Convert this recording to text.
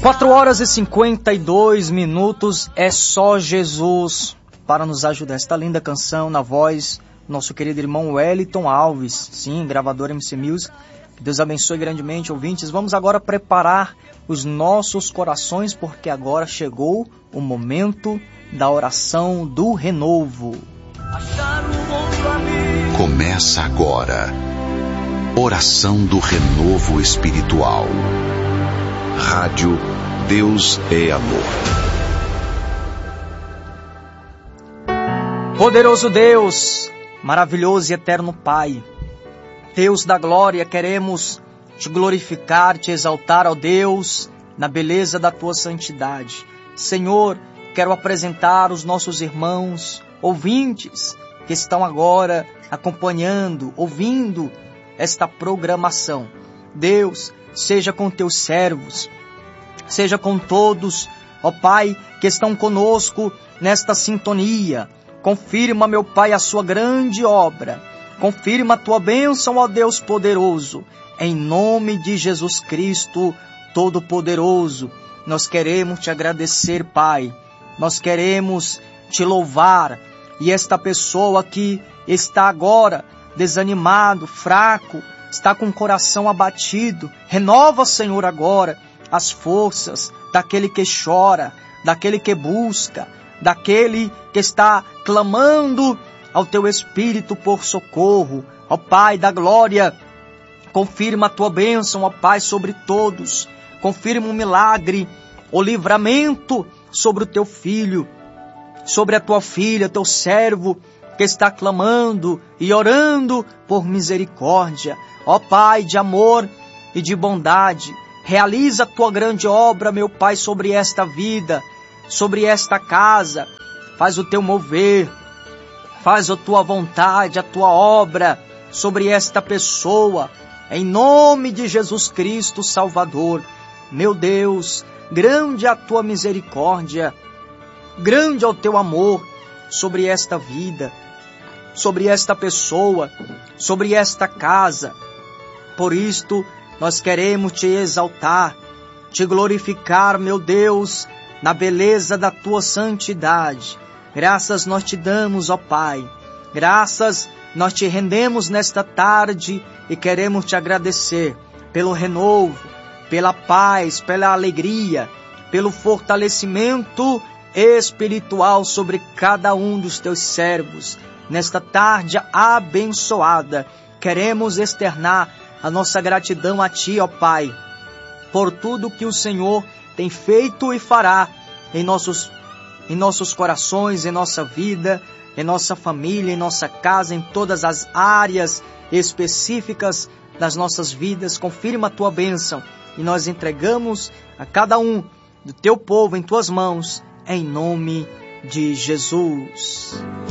4h52, é só Jesus para nos ajudar. Esta linda canção na voz do nosso querido irmão Wellington Alves, sim, gravador MC Music. Que Deus abençoe grandemente, ouvintes. Vamos agora preparar os nossos corações, porque agora chegou o momento da oração do renovo. Começa agora, oração do renovo espiritual. Rádio Deus é Amor. Poderoso Deus, maravilhoso e eterno Pai, Deus da glória, queremos te glorificar, te exaltar, ó Deus, na beleza da tua santidade. Senhor, quero apresentar os nossos irmãos, ouvintes, que estão agora acompanhando, ouvindo esta programação. Deus, seja com teus servos, seja com todos, ó Pai, que estão conosco nesta sintonia. Confirma, meu Pai, a sua grande obra. Confirma a tua bênção, ó Deus poderoso. Em nome de Jesus Cristo, Todo-Poderoso, nós queremos te agradecer, Pai. Nós queremos te louvar. E esta pessoa que está agora desanimado, fraco, está com o coração abatido, renova, Senhor, agora as forças daquele que chora, daquele que busca, daquele que está clamando ao teu Espírito por socorro. Ó Pai da glória, confirma a tua bênção, ó Pai, sobre todos. Confirma o milagre, o livramento sobre o teu filho, sobre a tua filha, teu servo, que está clamando e orando por misericórdia. Ó Pai de amor e de bondade, realiza a tua grande obra, meu Pai, sobre esta vida, sobre esta casa. Faz o teu mover, faz a tua vontade, a tua obra sobre esta pessoa, em nome de Jesus Cristo, Salvador. Meu Deus, grande é a tua misericórdia, grande é o teu amor sobre esta vida, sobre esta pessoa, sobre esta casa. Por isto, nós queremos te exaltar, te glorificar, meu Deus, na beleza da tua santidade. Graças nós te damos, ó Pai. Graças nós te rendemos nesta tarde e queremos te agradecer pelo renovo, pela paz, pela alegria, pelo fortalecimento espiritual sobre cada um dos teus servos. Nesta tarde abençoada, queremos externar a nossa gratidão a Ti, ó Pai, por tudo que o Senhor tem feito e fará em nossos corações, em nossa vida, em nossa família, em nossa casa, em todas as áreas específicas das nossas vidas. Confirma a Tua bênção e nós entregamos a cada um do Teu povo em Tuas mãos, em nome de Jesus.